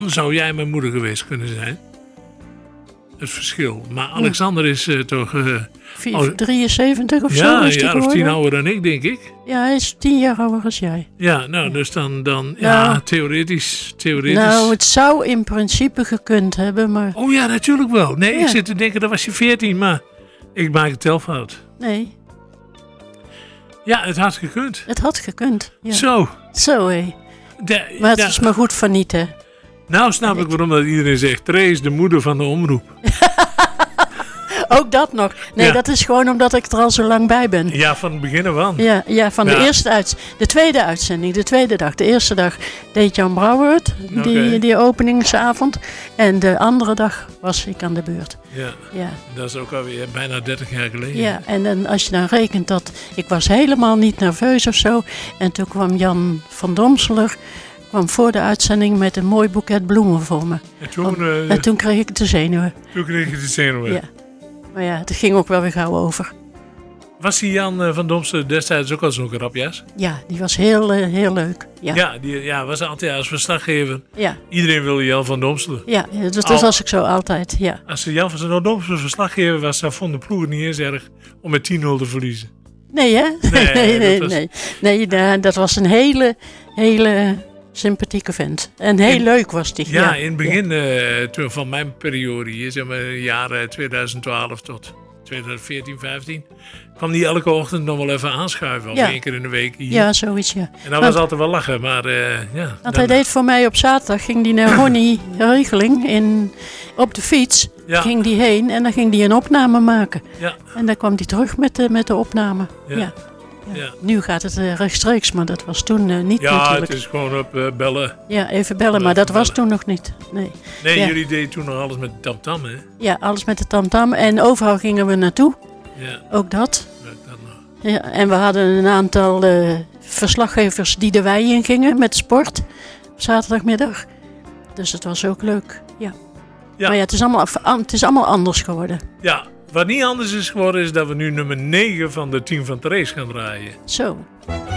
zou jij mijn moeder geweest kunnen zijn. Het verschil. Maar Alexander is toch... 73 of zo ja, is die een jaar of 10 geworden. ouder dan ik, denk ik. Ja, hij is 10 jaar ouder als jij. Ja, nou, dus dan theoretisch. Nou, het zou in principe gekund hebben, maar Oh ja, natuurlijk wel. Nee, Ja. ik zit te denken, dat was je 14, maar ik maak het telfout. nee, Ja, het had gekund. het had gekund. Ja. Zo. Hé. Maar het is maar goed van niet, hè. Nou snap ik waarom dat iedereen zegt, Tree is de moeder van de omroep. Ook dat nog. Nee, Ja. dat is gewoon omdat ik er al zo lang bij ben. Ja, van het begin af aan. Ja, van de Ja. de tweede uitzending, de tweede dag. De eerste dag deed Jan Brouwer het, Oké. die openingsavond. En de andere dag was ik aan de beurt. Ja, Ja, dat is ook alweer bijna 30 jaar geleden. ja. En dan, als je dan rekent dat ik was helemaal niet nerveus of zo. En toen kwam Jan van Domseler kwam voor de uitzending met een mooi boeket bloemen voor me. En toen, En toen kreeg ik de zenuwen. toen kreeg je de zenuwen. Ja. Maar ja, het ging ook wel weer gauw over. Was die Jan van Domster destijds ook al zo'n grapjas? Ja, die was heel leuk. Ja. Ja, die was altijd als verslaggever. Ja. Iedereen wilde Jan van Domster. Ja, dat was ik zo altijd, ja. Als ze Jan van Domster verslaggever was, dan vond de ploeg het niet eens erg om met 10-0 te verliezen. Nee, hè? Nee, Nee, dat was een hele sympathieke vent. En heel leuk was die. Ja, in het begin toen van mijn periode hier, zeg maar jaren 2012 tot 2014, 15, kwam die elke ochtend nog wel even aanschuiven. Of Ja. 1 keer in de week hier. Ja, zoiets, ja. En dat was altijd wel lachen, maar ja. Want hij deed voor mij op zaterdag, ging die naar Ronnie Regeling op de fiets. Ja. Ging die heen en dan ging die een opname maken. Ja, En dan kwam hij terug met de opname. Ja. Ja. ja. Nu gaat het rechtstreeks, maar dat was toen niet Ja, natuurlijk. het is gewoon op bellen. Ja, even bellen, maar dat was toen nog niet. Nee. Nee, Ja. jullie deden toen nog alles met tamtam, hè? Ja, alles met de tamtam. En overal gingen we naartoe. Ja, Ook dat. dat nog. Ja, en we hadden een aantal verslaggevers die de wei in gingen met sport. Op zaterdagmiddag. Dus het was ook leuk. Ja. Ja. Maar ja, het is allemaal anders geworden. Ja, wat niet anders is geworden is dat we nu nummer 9 van de team van Therese gaan draaien. Zo.